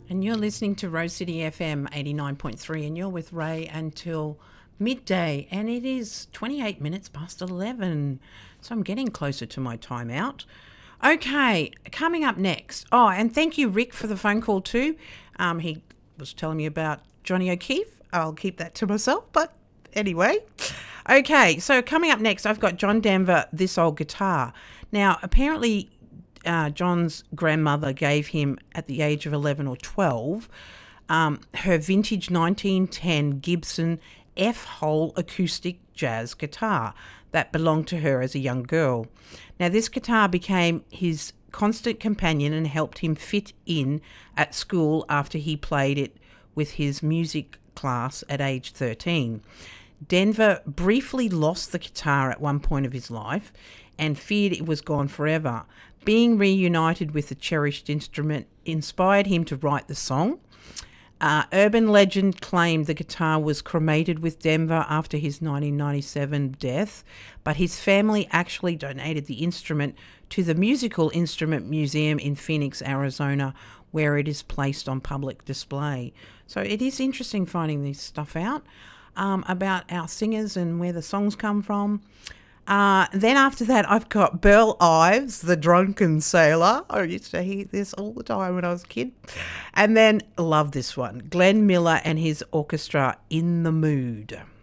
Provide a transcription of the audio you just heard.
And you're listening to Rose City FM 89.3, and you're with Ray until midday, and it is 28 minutes past 11. So I'm getting closer to my time out. Okay, coming up next. Oh, and thank you, Rick, for the phone call too. He was telling me about Johnny O'Keefe. I'll keep that to myself, but anyway. Okay, so coming up next, I've got John Denver, This Old Guitar. Now, apparently John's grandmother gave him, at the age of 11 or 12, her vintage 1910 Gibson F-hole acoustic jazz guitar that belonged to her as a young girl. Now, this guitar became his constant companion and helped him fit in at school after he played it with his music class at age 13. Denver briefly lost the guitar at one point of his life and feared it was gone forever. Being reunited with the cherished instrument inspired him to write the song. Urban legend claimed the guitar was cremated with Denver after his 1997 death, but his family actually donated the instrument to the Musical Instrument Museum in Phoenix, Arizona, where it is placed on public display. So it is interesting finding this stuff out about our singers and where the songs come from. Then after that, I've got Burl Ives, The Drunken Sailor. I used to hear this all the time when I was a kid. And then, love this one, Glenn Miller and his orchestra, In the Mood.